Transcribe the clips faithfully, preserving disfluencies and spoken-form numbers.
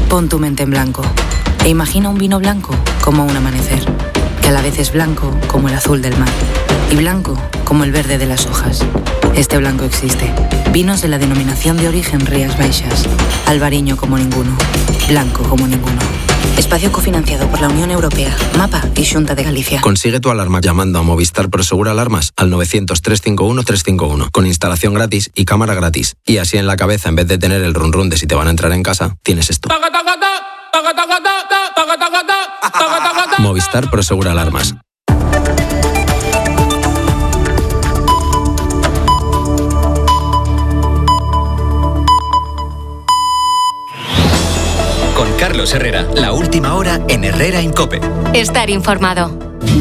Pon tu mente en blanco e imagina un vino blanco como un amanecer, que a la vez es blanco como el azul del mar y blanco como el verde de las hojas. Este blanco existe. Vinos de la denominación de origen Rías Baixas. Albariño como ninguno. Blanco como ninguno. Espacio cofinanciado por la Unión Europea, Mapa y Xunta de Galicia. Consigue tu alarma llamando a Movistar Prosegur Alarmas al novecientos, trescientos cincuenta y uno, trescientos cincuenta y uno con instalación gratis y cámara gratis. Y así en la cabeza, en vez de tener el run run de si te van a entrar en casa, tienes esto. Movistar Prosegur Alarmas. Con Carlos Herrera, la última hora en Herrera en COPE. Estar informado.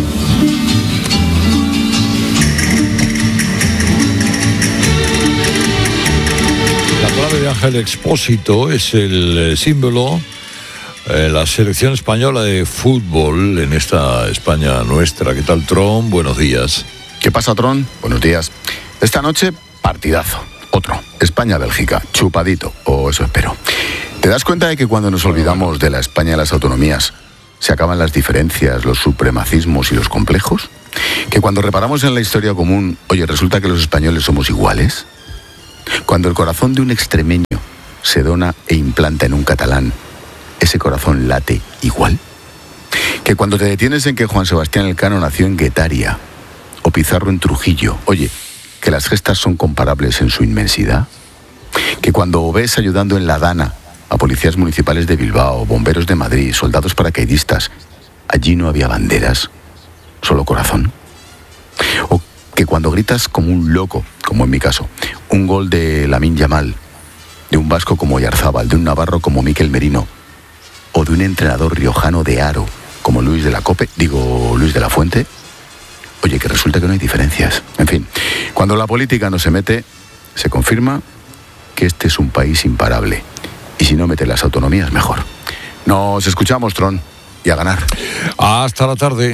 La clave de Ángel Expósito es el símbolo de la selección española de fútbol en esta España nuestra. ¿Qué tal, Tron? Buenos días. ¿Qué pasa, Tron? Buenos días. Esta noche, partidazo. Otro. España-Bélgica. Chupadito. O eso espero. ¿Te das cuenta de que cuando nos olvidamos de la España de las autonomías, se acaban las diferencias, los supremacismos y los complejos? Que cuando reparamos en la historia común, oye, resulta que los españoles somos iguales. Cuando el corazón de un extremeño se dona e implanta en un catalán, ¿ese corazón late igual? Que cuando te detienes en que Juan Sebastián Elcano nació en Guetaria o Pizarro en Trujillo, oye, que las gestas son comparables en su inmensidad. Que cuando ves ayudando en La Dana a policías municipales de Bilbao, bomberos de Madrid, soldados paracaidistas, allí no había banderas, solo corazón. O que cuando gritas como un loco, como en mi caso, un gol de Lamine Yamal, de un vasco como Oyarzábal, de un navarro como Mikel Merino, o de un entrenador riojano de aro como Luis de la Cope, digo Luis de la Fuente, oye, que resulta que no hay diferencias. En fin, cuando la política no se mete, se confirma que este es un país imparable. Y si no mete las autonomías, mejor. Nos escuchamos, Tron, y a ganar. Hasta la tarde.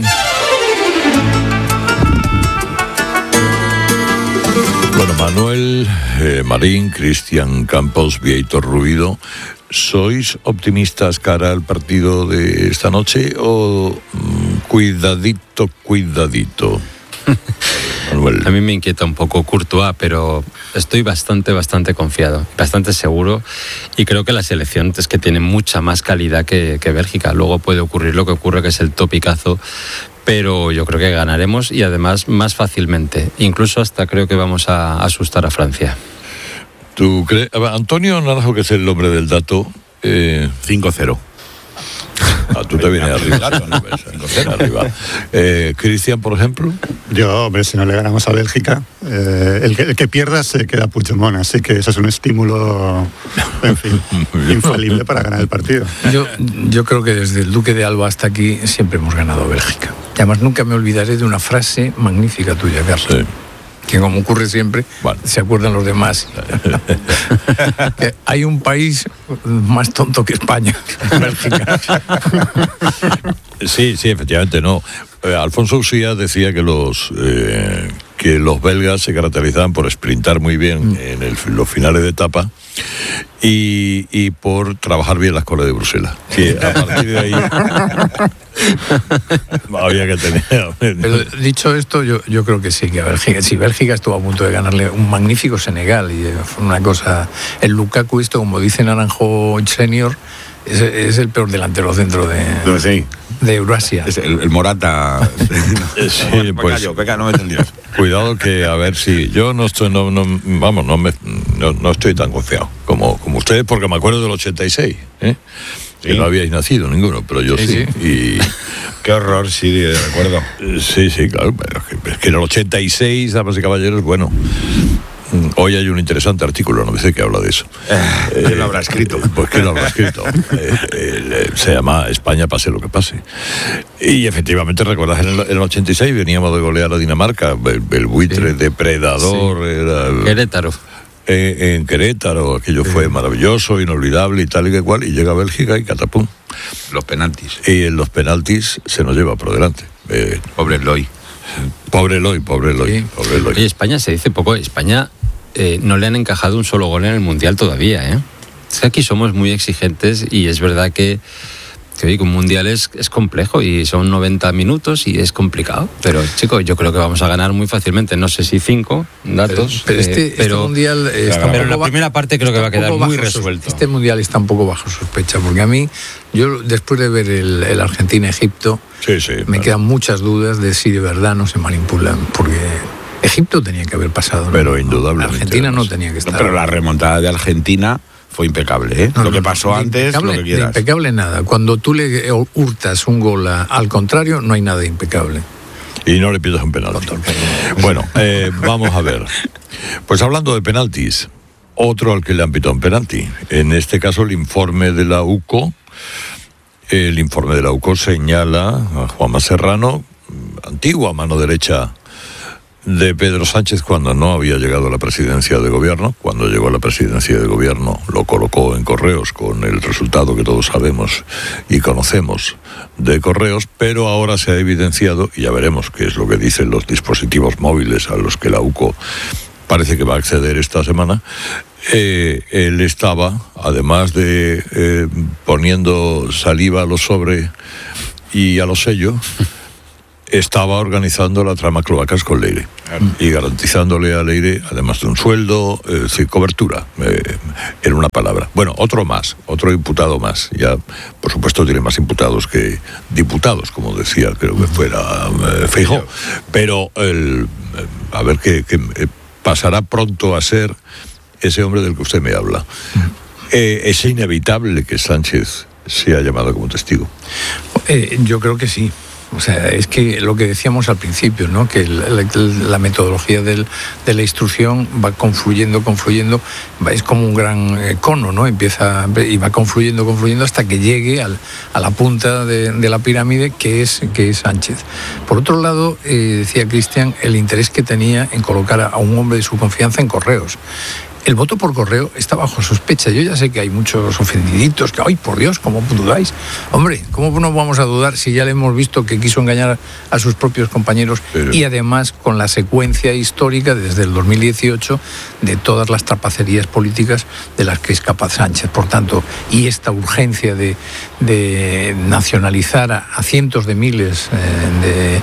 Bueno, Manuel, eh, Marín, Cristian Campos, Víctor Ruido, ¿sois optimistas cara al partido de esta noche o mmm, cuidadito, cuidadito? A mí me inquieta un poco Courtois, pero estoy bastante, bastante confiado, bastante seguro, y creo que la selección es que tiene mucha más calidad que, que Bélgica. Luego puede ocurrir lo que ocurre, que es el topicazo, pero yo creo que ganaremos y además más fácilmente. Incluso hasta creo que vamos a asustar a Francia. ¿Tú crees? Antonio Naranjo, que es el hombre del dato, eh... cinco cero. Ah, tú te vienes arriba. arriba. Eh, Cristian, por ejemplo. Yo, hombre, si no le ganamos a Bélgica, eh, el, que, el que pierda se queda Puigdemont, así que eso es un estímulo, en fin, infalible para ganar el partido. Yo, yo creo que desde el Duque de Alba hasta aquí siempre hemos ganado a Bélgica. Y además nunca me olvidaré de una frase magnífica tuya, Carlos. Sí. Que como ocurre siempre, bueno, se acuerdan los demás. Que hay un país más tonto que España, Bélgica. Sí, sí, efectivamente, no. Eh, Alfonso Usía decía que los eh, que los belgas se caracterizaban por sprintar muy bien mm. en el, los finales de etapa y, y por trabajar bien las colas de Bruselas. Que a partir de ahí había que tener. Pero dicho esto, yo, yo creo que sí, que Bélgica, si Bélgica estuvo a punto de ganarle un magnífico Senegal y fue una cosa. El Lukaku, esto, como dice Naranjo Senior, es, es el peor delantero centro de. No, sí. De Eurasia. Es el, el Morata. Sí, pues, Pecayo, Peca, no me entendías. Cuidado que a ver si yo no estoy, no, no vamos, no me, no, no estoy tan confiado como, como ustedes, porque me acuerdo del ochenta y seis, ¿eh? Sí. Que no habíais nacido ninguno, pero yo sí. sí. sí. Y qué horror, sí, de recuerdo. Sí, sí, claro, pero es que en el ochenta y seis, damas y caballeros, bueno. Hoy hay un interesante artículo, no me sé qué habla de eso. ¿Quién eh, lo habrá escrito? Pues ¿quién lo habrá escrito? eh, eh, se llama España pase lo que pase. Y efectivamente, recordás, en el, en el ochenta y seis veníamos de golear a Dinamarca, el, el buitre sí. depredador. Sí. Era el, Querétaro. Eh, en Querétaro, aquello sí. fue maravilloso, inolvidable y tal y que cual, y llega a Bélgica y catapum. Los penaltis. Y en los penaltis se nos lleva por delante. Eh, pobre Eloy. Pobre Eloy, pobre Eloy. Sí. Pobre Eloy. Y España se dice poco, España... Eh, no le han encajado un solo gol en el Mundial todavía, ¿eh? Es que aquí somos muy exigentes y es verdad que, que oye, un mundial es, es complejo y son noventa minutos y es complicado. Pero, chicos, yo creo que vamos a ganar muy fácilmente. No sé si cinco datos. Pero, pero este, eh, pero, este mundial está claro, pero en la primera parte creo que va a quedar muy resuelto. Este mundial está un poco bajo sospecha, porque a mí, yo después de ver el, el Argentina-Egipto, sí, sí, me claro. quedan muchas dudas de si de verdad no se manipulan, porque Egipto tenía que haber pasado, ¿no? Pero indudablemente. Argentina no tenía que estar. No, pero la remontada de Argentina fue impecable, ¿eh? No, lo no, que pasó no, antes, impecable, lo que quieras. Impecable nada. Cuando tú le hurtas un gol a, al contrario, no hay nada de impecable. Y no le pidas un penalti. Bueno, eh, vamos a ver. Pues hablando de penaltis, otro al que le han pitado un penalti. En este caso, el informe de la U C O. El informe de la U C O señala a Juanma Serrano, antigua mano derecha de Pedro Sánchez cuando no había llegado a la presidencia de gobierno. Cuando llegó a la presidencia de gobierno lo colocó en Correos con el resultado que todos sabemos y conocemos de Correos, pero ahora se ha evidenciado, y ya veremos qué es lo que dicen los dispositivos móviles a los que la U C O parece que va a acceder esta semana. Eh, él estaba, además de eh, poniendo saliva a los sobre y a los sellos, estaba organizando la trama Cloacas con Leire y garantizándole a Leire, además de un sueldo, eh, sí, cobertura, eh, en una palabra. Bueno, otro más, otro imputado más. Ya, por supuesto, tiene más imputados que diputados, como decía, creo que fuera eh, Feijóo. Pero el, eh, a ver qué, qué eh, pasará pronto a ser ese hombre del que usted me habla. Eh, es inevitable que Sánchez sea llamado como testigo. Eh, yo creo que sí. O sea, es que lo que decíamos al principio, ¿no? Que la, la metodología del, de la instrucción va confluyendo, confluyendo, va, es como un gran eh, cono, ¿no? Empieza y va confluyendo, confluyendo hasta que llegue al, a la punta de, de la pirámide, que es, que es Sánchez. Por otro lado, eh, decía Cristian, el interés que tenía en colocar a, a un hombre de su confianza en Correos. El voto por correo está bajo sospecha. Yo ya sé que hay muchos ofendiditos que, ¡ay, por Dios, cómo dudáis! Hombre, ¿cómo no vamos a dudar si ya le hemos visto que quiso engañar a sus propios compañeros? Pero... y además con la secuencia histórica desde el dos mil dieciocho de todas las trapacerías políticas de las que es capaz Sánchez. Por tanto, y esta urgencia de, de nacionalizar a, a cientos de miles eh, de...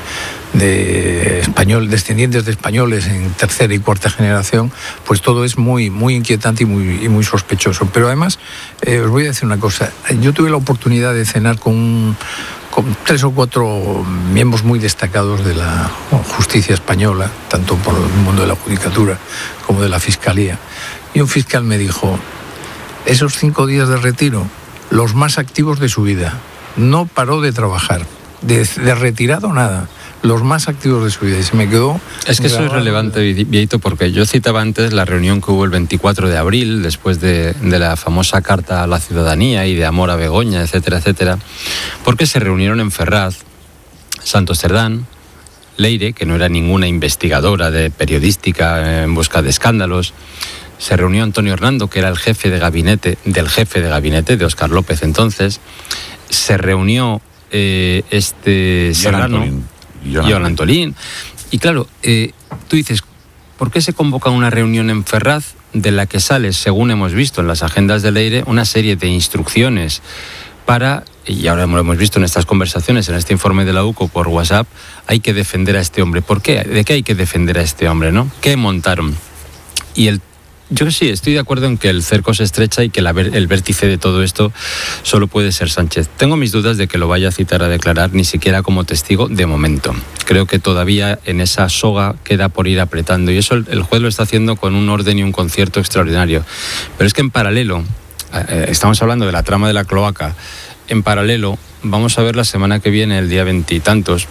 de español, descendientes de españoles en tercera y cuarta generación, pues todo es muy, muy inquietante y muy, y muy sospechoso. Pero además, eh, os voy a decir una cosa. Yo tuve la oportunidad de cenar con, un, con tres o cuatro miembros muy destacados de la justicia española, tanto por el mundo de la judicatura como de la fiscalía. Y un fiscal me dijo, esos cinco días de retiro, los más activos de su vida, no paró de trabajar, de, de retirado nada, los más activos de su vida, y se me quedó... Es que eso es relevante, Vieito, porque yo citaba antes la reunión que hubo el veinticuatro de abril, después de, de la famosa carta a la ciudadanía y de amor a Begoña, etcétera, etcétera, porque se reunieron en Ferraz Santos Cerdán, Leire, que no era ninguna investigadora de periodística en busca de escándalos, se reunió Antonio Hernando, que era el jefe de gabinete, del jefe de gabinete de Óscar López entonces, se reunió eh, este Serrano... Joan Antolín. Y claro, eh, tú dices, ¿por qué se convoca una reunión en Ferraz de la que sale, según hemos visto en las agendas de Leire, una serie de instrucciones para, y ahora lo hemos visto en estas conversaciones, en este informe de la U C O por WhatsApp, hay que defender a este hombre? ¿Por qué? ¿De qué hay que defender a este hombre, no? ¿Qué montaron? Y el Yo sí, estoy de acuerdo en que el cerco se estrecha y que la, el vértice de todo esto solo puede ser Sánchez. Tengo mis dudas de que lo vaya a citar a declarar, ni siquiera como testigo, de momento. Creo que todavía en esa soga queda por ir apretando, y eso el, el juez lo está haciendo con un orden y un concierto extraordinario. Pero es que en paralelo, eh, estamos hablando de la trama de la cloaca, en paralelo vamos a ver la semana que viene, el día veintitantos,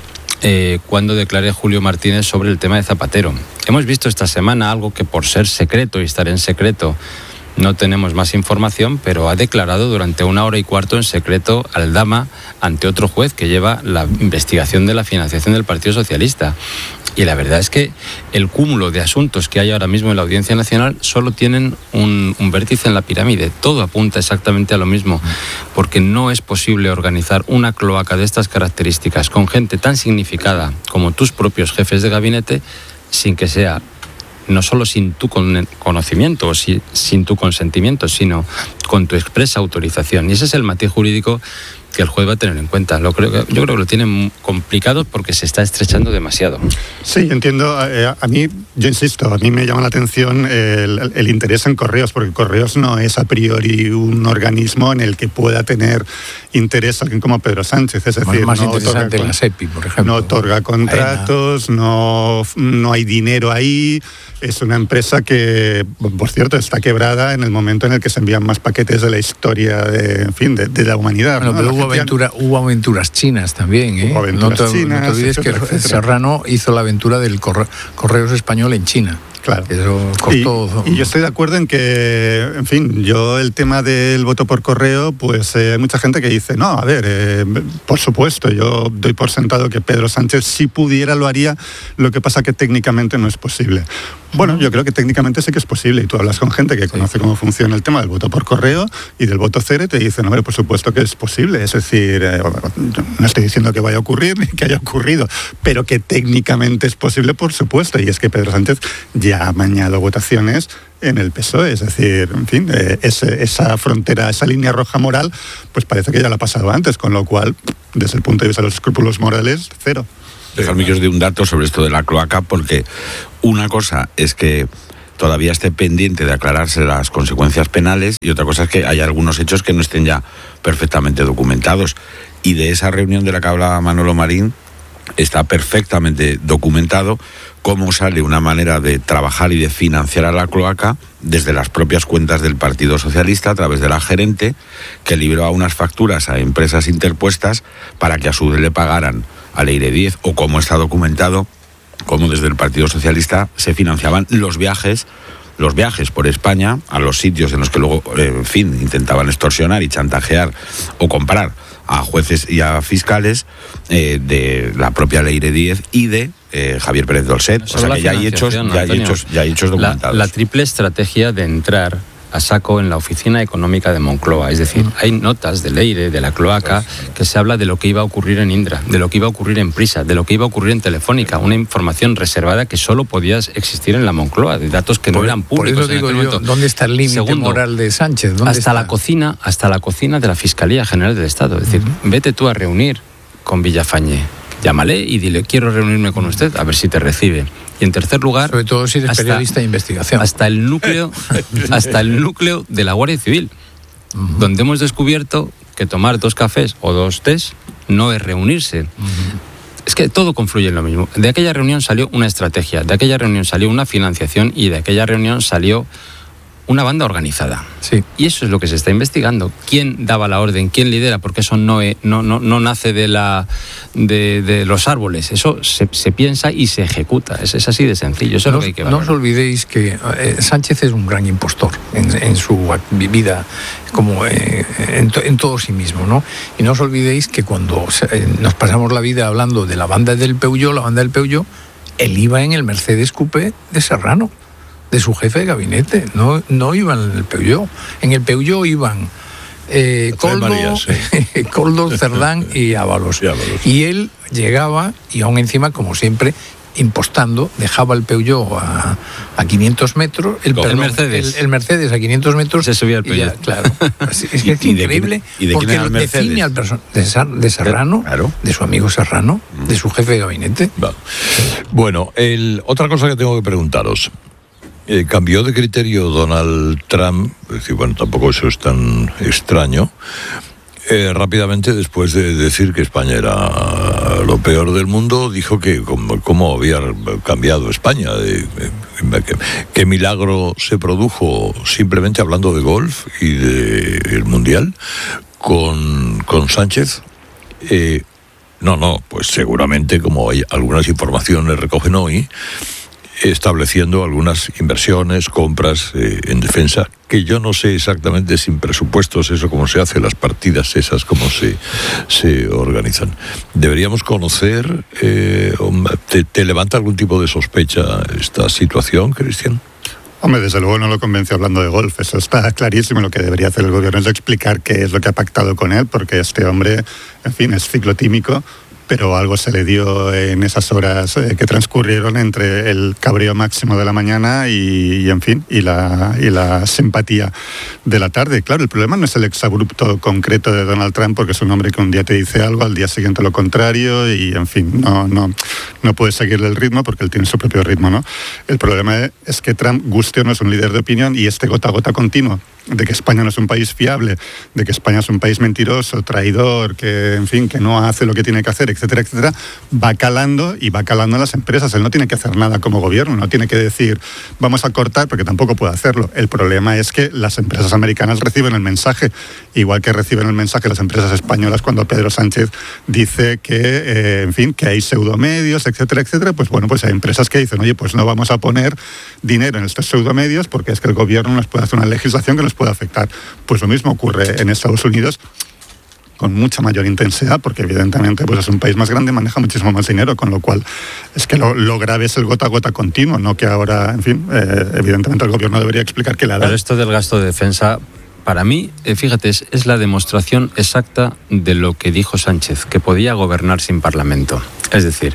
Eh, cuando declaré Julio Martínez sobre el tema de Zapatero. Hemos visto esta semana algo que, por ser secreto y estar en secreto, no tenemos más información, pero ha declarado durante una hora y cuarto en secreto Aldama ante otro juez que lleva la investigación de la financiación del Partido Socialista. Y la verdad es que el cúmulo de asuntos que hay ahora mismo en la Audiencia Nacional solo tienen un, un vértice en la pirámide. Todo apunta exactamente a lo mismo, porque no es posible organizar una cloaca de estas características con gente tan significada como tus propios jefes de gabinete sin que sea no solo sin tu conocimiento o si, sin tu consentimiento, sino con tu expresa autorización. Y ese es el matiz jurídico que el juez va a tener en cuenta. Lo creo, yo creo que lo tienen complicado porque se está estrechando demasiado. Sí, entiendo. Eh, a mí, yo insisto, a mí me llama la atención el, el interés en Correos, porque Correos no es a priori un organismo en el que pueda tener interés alguien como Pedro Sánchez. Es decir, más no interesante otorga, la SEPI, por ejemplo. No otorga contratos, no, no hay dinero ahí. Es una empresa que, por cierto, está quebrada en el momento en el que se envían más paquetes de la historia de, en fin, de, de la humanidad. Bueno, ¿no? pero La hubo, aventura, hubo aventuras chinas también, ¿eh? Hubo aventuras no, te, chinas, no te olvides etcétera, que etcétera. Serrano hizo la aventura del corre, Correos Español en China. Claro. Eso costó... Y, y yo estoy de acuerdo en que, en fin, yo el tema del voto por correo, pues eh, hay mucha gente que dice, no, a ver, eh, por supuesto, yo doy por sentado que Pedro Sánchez, si pudiera, lo haría, lo que pasa que técnicamente no es posible. Bueno, yo creo que técnicamente sí que es posible, y tú hablas con gente que conoce cómo funciona el tema del voto por correo y del voto cero y te dicen, no, por supuesto que es posible, es decir, eh, no estoy diciendo que vaya a ocurrir ni que haya ocurrido, pero que técnicamente es posible, por supuesto, y es que Pedro Sánchez ya ha amañado votaciones en el P S O E, es decir, en fin, eh, ese, esa frontera, esa línea roja moral, pues parece que ya la ha pasado antes, con lo cual, desde el punto de vista de los escrúpulos morales, cero. Dejadme que os dé un dato sobre esto de la cloaca, porque una cosa es que todavía esté pendiente de aclararse las consecuencias penales y otra cosa es que haya algunos hechos que no estén ya perfectamente documentados. Y de esa reunión de la que hablaba Manolo Marín está perfectamente documentado cómo sale una manera de trabajar y de financiar a la cloaca desde las propias cuentas del Partido Socialista a través de la gerente, que libró a unas facturas a empresas interpuestas para que a su vez le pagaran al Eire diez, o como está documentado, cómo desde el Partido Socialista se financiaban los viajes, los viajes por España a los sitios en los que luego, eh, en fin, intentaban extorsionar y chantajear o comprar a jueces y a fiscales eh, de la propia Eire diez y de eh, Javier Pérez Dolcet. O sea que ya hay hechos, ya hay hechos, ya hay hechos documentados. La, la triple estrategia de entrar a saco en la Oficina Económica de Moncloa. Es decir, hay notas del Eire, de la cloaca, que se habla de lo que iba a ocurrir en Indra, de lo que iba a ocurrir en Prisa, de lo que iba a ocurrir en Telefónica, una información reservada que solo podía existir en la Moncloa, de datos que por, no eran públicos. Por eso digo yo, ¿dónde está el límite moral de Sánchez? ¿Dónde hasta está? la cocina, hasta la cocina de la Fiscalía General del Estado. Es decir, uh-huh. vete tú a reunir con Villafañe, llámale y dile, quiero reunirme con usted, a ver si te recibe. Y en tercer lugar, sobre todo si eres hasta, periodista de investigación, hasta el núcleo, hasta el núcleo de la Guardia Civil, uh-huh. donde hemos descubierto que tomar dos cafés o dos tés no es reunirse. Uh-huh. Es que todo confluye en lo mismo. De aquella reunión salió una estrategia, de aquella reunión salió una financiación y de aquella reunión salió una banda organizada. Sí. Y eso es lo que se está investigando. ¿Quién daba la orden? ¿Quién lidera? Porque eso no, no, no, no nace de, la, de, de los árboles. Eso se, se piensa y se ejecuta. Es, es así de sencillo. Eso no, es lo que hay que no os olvidéis que eh, Sánchez es un gran impostor en, en su vida, como eh, en, to, en todo sí mismo, ¿no? Y no os olvidéis que cuando eh, nos pasamos la vida hablando de la banda del Peugeot, la banda del Peugeot, él iba en el Mercedes Coupé de Serrano, de su jefe de gabinete, no, no iban en el Peugeot. En el Peugeot iban eh, Coldo, Marías, sí. Coldo, Cerdán y Ábalos. y Ábalos. Y él llegaba y aún encima, como siempre, impostando, dejaba el Peugeot a, a quinientos metros, el, el perdón, Mercedes. El, el Mercedes a quinientos metros. Se subía el Peugeot. Ya, claro. Es, es que es ¿Y increíble, de, ¿y de porque define al person- de, de Serrano, claro. de su amigo Serrano, mm. de su jefe de gabinete. Vale. Bueno, el, otra cosa que tengo que preguntaros. Eh, ¿Cambió de criterio Donald Trump? Es decir, bueno, tampoco eso es tan extraño. Eh, rápidamente, después de decir que España era lo peor del mundo, dijo que cómo, cómo había cambiado España. De, de, que, qué milagro se produjo simplemente hablando de golf y del Mundial con, con Sánchez. Eh, no, no, pues seguramente, como hay algunas informaciones recogen hoy, estableciendo algunas inversiones, compras eh, en defensa, que yo no sé exactamente sin presupuestos eso cómo se hace, las partidas esas cómo se, se organizan. Deberíamos conocer, eh, ¿te, ¿te levanta algún tipo de sospecha esta situación, Cristian? Hombre, desde luego no lo convence hablando de golf, eso está clarísimo. Lo que debería hacer el gobierno es explicar qué es lo que ha pactado con él, porque este hombre, en fin, es ciclotímico. pero algo se le dio en esas horas eh, que transcurrieron entre el cabreo máximo de la mañana y, y en fin, y la, y la simpatía de la tarde. Claro, el problema no es el exabrupto concreto de Donald Trump, porque es un hombre que un día te dice algo, al día siguiente lo contrario, y en fin, no, no, no puedes seguirle el ritmo porque él tiene su propio ritmo, ¿no? El problema es que Trump, guste o no, es un líder de opinión, y este gota a gota continuo de que España no es un país fiable, de que España es un país mentiroso, traidor, que en fin, que no hace lo que tiene que hacer, etcétera, etcétera, va calando y va calando a las empresas. Él no tiene que hacer nada como gobierno, no tiene que decir vamos a cortar, porque tampoco puede hacerlo. El problema es que las empresas americanas reciben el mensaje, igual que reciben el mensaje las empresas españolas cuando Pedro Sánchez dice que, eh, en fin, que hay pseudomedios, etcétera, etcétera. Pues bueno, pues hay empresas que dicen, oye, pues no vamos a poner dinero en estos pseudomedios porque es que el gobierno nos puede hacer una legislación que nos puede afectar. Pues lo mismo ocurre en Estados Unidos, con mucha mayor intensidad, porque evidentemente pues es un país más grande, maneja muchísimo más dinero, con lo cual es que lo, lo grave es el gota a gota continuo, no que ahora, en fin, eh, evidentemente el gobierno debería explicar qué le ha dado. Pero esto del gasto de defensa, para mí, eh, fíjate, es, es la demostración exacta de lo que dijo Sánchez, que podía gobernar sin Parlamento. Es decir,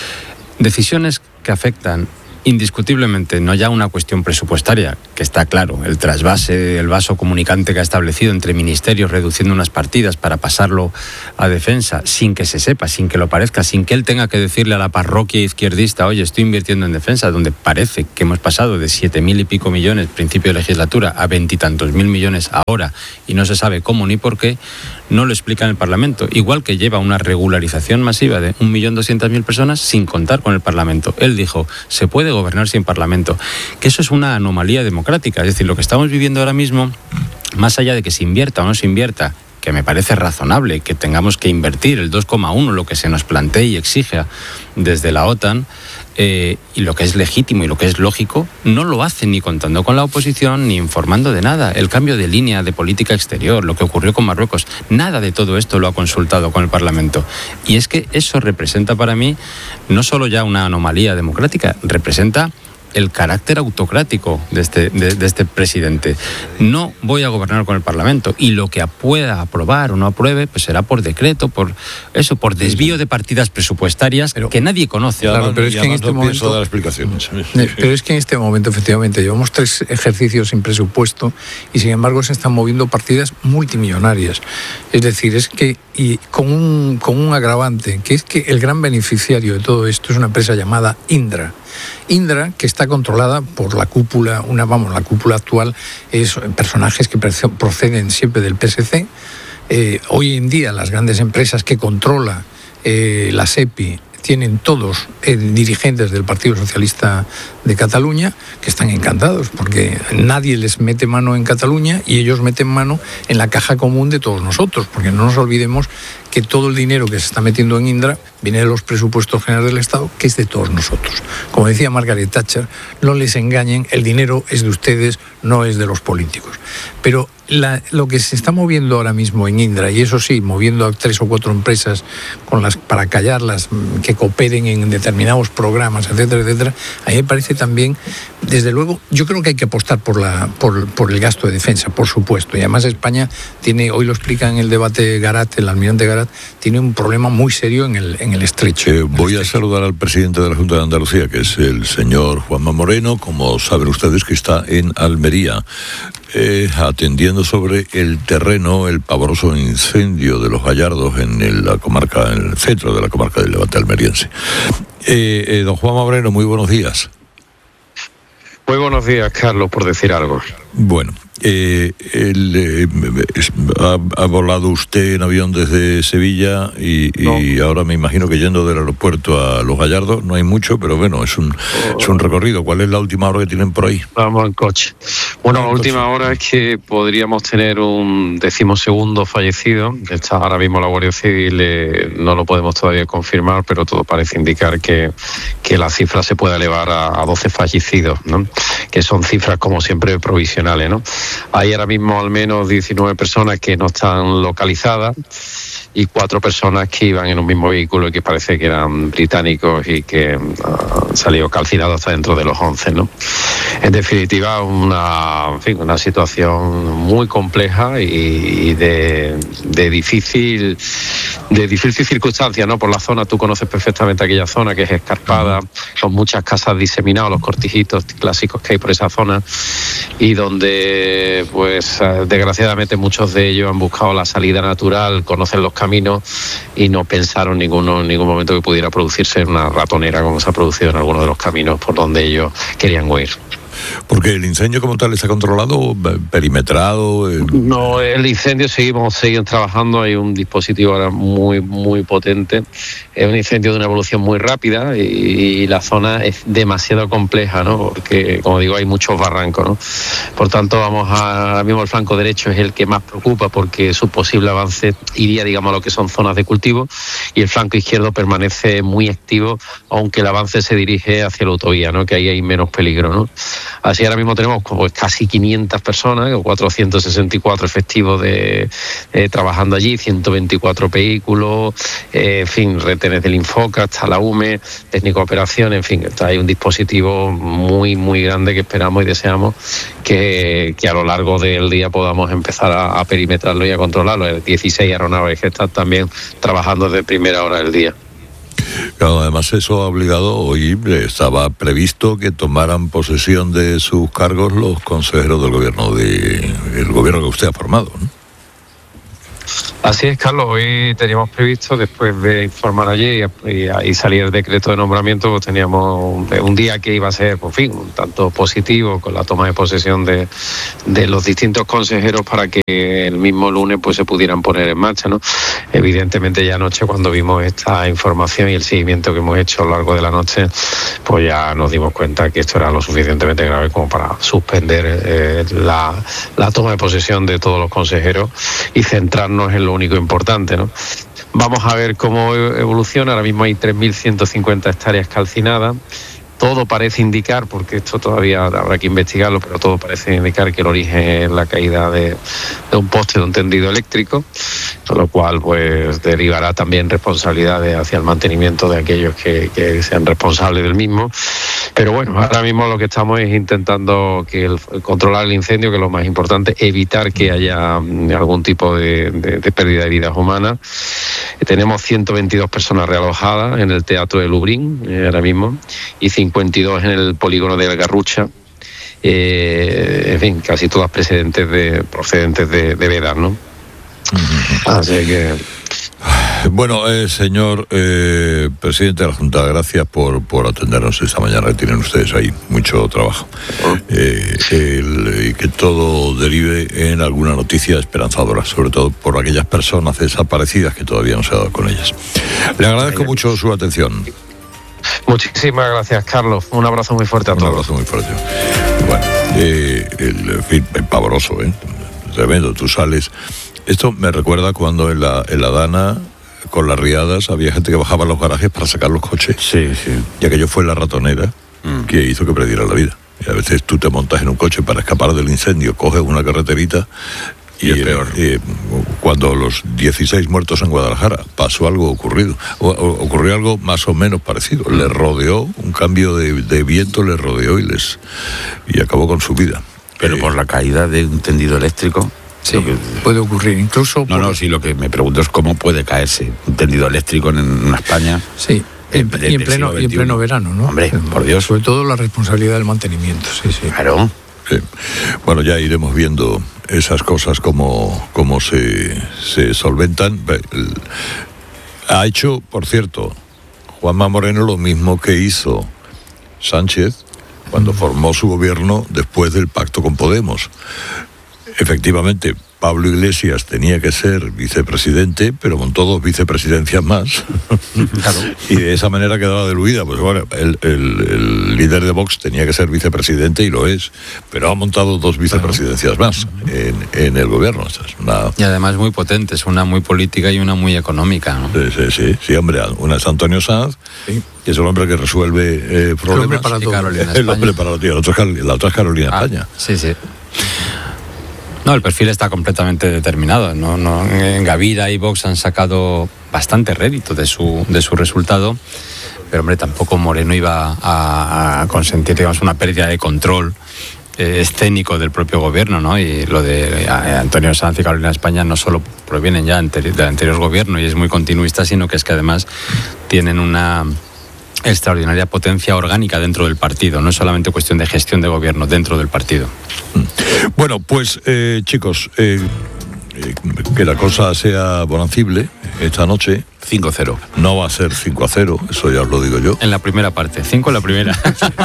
decisiones que afectan indiscutiblemente, no ya una cuestión presupuestaria, que está claro, el trasvase, el vaso comunicante que ha establecido entre ministerios, reduciendo unas partidas para pasarlo a defensa, sin que se sepa, sin que lo parezca, sin que él tenga que decirle a la parroquia izquierdista, oye, estoy invirtiendo en defensa, donde parece que hemos pasado de siete mil y pico millones principio de legislatura a veintitantos mil millones ahora, y no se sabe cómo ni por qué, no lo explica en el Parlamento. Igual que lleva una regularización masiva de un millón doscientas mil personas sin contar con el Parlamento. Él dijo, se puede gobernar sin Parlamento, que eso es una anomalía democrática. Es decir, lo que estamos viviendo ahora mismo, más allá de que se invierta o no se invierta, que me parece razonable que tengamos que invertir el dos coma uno, lo que se nos plantee y exige desde la OTAN, eh, y lo que es legítimo y lo que es lógico, no lo hacen ni contando con la oposición ni informando de nada. El cambio de línea de política exterior, lo que ocurrió con Marruecos, nada de todo esto lo ha consultado con el Parlamento. Y es que eso representa para mí no solo ya una anomalía democrática, representa el carácter autocrático de este, de, de este presidente. No voy a gobernar con el Parlamento, y lo que pueda aprobar o no apruebe pues será por decreto, por eso, por desvío de partidas presupuestarias pero, que nadie conoce. Claro, pero es que en este momento dar explicaciones. Pero es que en este momento efectivamente llevamos tres ejercicios sin presupuesto y sin embargo se están moviendo partidas multimillonarias. Es decir, es que y con un con un agravante, que es que el gran beneficiario de todo esto es una empresa llamada Indra. Indra, que está controlada por la cúpula, una vamos, la cúpula actual es personajes que proceden siempre del P S C. Eh, hoy en día las grandes empresas que controla eh, la SEPI tienen todos eh, dirigentes del Partido Socialista de Cataluña, que están encantados, porque nadie les mete mano en Cataluña y ellos meten mano en la caja común de todos nosotros, porque no nos olvidemos que todo el dinero que se está metiendo en Indra viene de los presupuestos generales del Estado, que es de todos nosotros. Como decía Margaret Thatcher, no les engañen, el dinero es de ustedes, no es de los políticos. Pero la, lo que se está moviendo ahora mismo en Indra, y eso sí, moviendo a tres o cuatro empresas con las, para callarlas, que cooperen en determinados programas, etcétera, etcétera, a mí me parece también, desde luego, yo creo que hay que apostar por, la, por, por el gasto de defensa, por supuesto. Y además España tiene, hoy lo explica en el debate Garat, el almirante Garat, tiene un problema muy serio en el, en el estrecho. Eh, voy el a estrecho. saludar al presidente de la Junta de Andalucía, que es el señor Juanma Moreno, como saben ustedes que está en Almería, eh, atendiendo sobre el terreno, el pavoroso incendio de los Gallardos en el, la comarca, en el centro de la comarca del Levante almeriense. Eh, eh, don Juanma Moreno, muy buenos días. Muy buenos días, Carlos, por decir algo. Bueno, eh, el, eh, ha, ha volado usted en avión desde Sevilla y, no. y ahora me imagino que yendo del aeropuerto a Los Gallardos, no hay mucho, pero bueno, es un, oh. es un recorrido. ¿Cuál es la última hora que tienen por ahí? Vamos en coche. Bueno, la última hora es que podríamos tener un decimosegundo fallecido. Está ahora mismo la Guardia Civil, eh, no lo podemos todavía confirmar, pero todo parece indicar que, que la cifra se puede elevar a, a doce fallecidos, ¿no? Que son cifras como siempre provisionales, ¿no? Hay ahora mismo al menos diecinueve personas que no están localizadas y cuatro personas que iban en un mismo vehículo y que parece que eran británicos y que uh, han salido calcinados hasta dentro de los once, ¿no? En definitiva, una, en fin, una situación muy compleja y, y de, de difícil de difícil circunstancia, ¿no? Por la zona, tú conoces perfectamente aquella zona que es escarpada, son muchas casas diseminadas, los cortijitos clásicos que hay por esa zona, y donde, pues, desgraciadamente muchos de ellos han buscado la salida natural, conocen los caminos y no pensaron ninguno, en ningún momento que pudiera producirse una ratonera como se ha producido en algunos de los caminos por donde ellos querían huir. Porque el incendio como tal está controlado, perimetrado. Eh... No, el incendio seguimos, seguimos trabajando, hay un dispositivo ahora muy, muy potente. Es un incendio de una evolución muy rápida y, y la zona es demasiado compleja, ¿no? Porque, como digo, hay muchos barrancos, ¿no? Por tanto, vamos a, ahora mismo el flanco derecho es el que más preocupa porque su posible avance iría, digamos, a lo que son zonas de cultivo, y el flanco izquierdo permanece muy activo, aunque el avance se dirige hacia la autovía, ¿no? Que ahí hay menos peligro, ¿no? Así ahora mismo tenemos pues, casi quinientas personas, o cuatrocientos sesenta y cuatro efectivos de, eh, trabajando allí, ciento veinticuatro vehículos, eh, en fin, retenes del Infoca, hasta la U M E, técnico de operaciones, en fin, está ahí un dispositivo muy, muy grande que esperamos y deseamos que, que a lo largo del día podamos empezar a, a perimetrarlo y a controlarlo. Hay dieciséis aeronaves que están también trabajando desde primera hora del día. Claro, además eso ha obligado, hoy estaba previsto que tomaran posesión de sus cargos los consejeros del gobierno, de, el gobierno que usted ha formado, ¿no? Así es, Carlos. Hoy teníamos previsto, después de informar allí y, y salir el decreto de nombramiento, pues teníamos un, un día que iba a ser, por fin, un tanto positivo, con la toma de posesión de, de los distintos consejeros para que el mismo lunes pues se pudieran poner en marcha, ¿no? Evidentemente ya anoche, cuando vimos esta información y el seguimiento que hemos hecho a lo largo de la noche, pues ya nos dimos cuenta que esto era lo suficientemente grave como para suspender eh, la, la toma de posesión de todos los consejeros y centrarnos en lo único importante, ¿no? Vamos a ver cómo evoluciona. Ahora mismo hay tres mil ciento cincuenta hectáreas calcinadas. Todo parece indicar, porque esto todavía habrá que investigarlo, pero todo parece indicar que el origen es la caída de, de un poste de un tendido eléctrico, con lo cual pues derivará también responsabilidades hacia el mantenimiento de aquellos que, que sean responsables del mismo. Pero bueno, ahora mismo lo que estamos es intentando que el, controlar el incendio, que es lo más importante, evitar que haya algún tipo de, de, de pérdida de vidas humanas. Tenemos ciento veintidós personas realojadas en el Teatro de Lublin eh, ahora mismo, y cincuenta y dos en el polígono de Garrucha. Eh, en fin, casi todas procedentes de, procedentes de, de Vedas, ¿no? Así que... Bueno, eh, señor eh, presidente de la Junta, gracias por, por atendernos esta mañana. Tienen ustedes ahí mucho trabajo. Eh, el, y que todo derive en alguna noticia esperanzadora, sobre todo por aquellas personas desaparecidas que todavía no se ha dado con ellas. Le agradezco mucho su atención. Muchísimas gracias, Carlos. Un abrazo muy fuerte a Un todos. Un abrazo muy fuerte. Bueno, eh, el, en fin, pavoroso, ¿eh? Tremendo. Tú sales... Esto me recuerda cuando en la, en la Dana, con las riadas, había gente que bajaba a los garajes para sacar los coches. Sí, sí. Y aquello fue la ratonera mm. que hizo que perdiera la vida. Y a veces tú te montas en un coche para escapar del incendio, coges una carreterita y, y es peor. Eh, cuando los dieciséis muertos en Guadalajara pasó algo ocurrido, o, o, ocurrió algo más o menos parecido. Mm. Les rodeó, un cambio de, de viento les rodeó y les y acabó con su vida. Pero eh, por la caída de un tendido eléctrico... Sí, que puede ocurrir incluso... No, por... no, sí, lo que me pregunto es cómo puede caerse un tendido eléctrico en una España... Sí, en, de, y, en pleno, y en pleno verano, ¿no? Hombre, por Dios. Sobre todo la responsabilidad del mantenimiento, sí, sí. Claro. Sí. Bueno, ya iremos viendo esas cosas cómo, cómo se, se solventan. Ha hecho, por cierto, Juanma Moreno lo mismo que hizo Sánchez cuando mm. formó su gobierno después del pacto con Podemos. Efectivamente, Pablo Iglesias tenía que ser vicepresidente, pero montó dos vicepresidencias más. Claro. Y de esa manera quedaba diluida. Pues bueno, el, el, el líder de Vox tenía que ser vicepresidente y lo es, pero ha montado dos vicepresidencias más en, en el gobierno. O sea, es una... Y además muy potentes, una muy política y una muy económica, ¿no? Sí, sí, sí, sí, hombre, una es Antonio Sanz, sí. que es el hombre que resuelve eh, problemas. El hombre para todo. Carolina el hombre para todo. La otra, la otra es Carolina ah, España. Sí, sí. No, el perfil está completamente determinado. No, no, en Gavira y Vox han sacado bastante rédito de su, de su resultado, pero hombre, tampoco Moreno iba a, a consentir, digamos, una pérdida de control eh, escénico del propio gobierno, ¿no? Y lo de eh, Antonio Sanz y Carolina España no solo provienen ya anteri- del anterior gobierno y es muy continuista, sino que es que además tienen una extraordinaria potencia orgánica dentro del partido. No es solamente cuestión de gestión de gobierno dentro del partido. Bueno, pues eh, chicos, eh, eh, que la cosa sea bonancible esta noche. cinco cero. No va a ser cinco a cero, eso ya os lo digo yo. En la primera parte, cinco en la primera.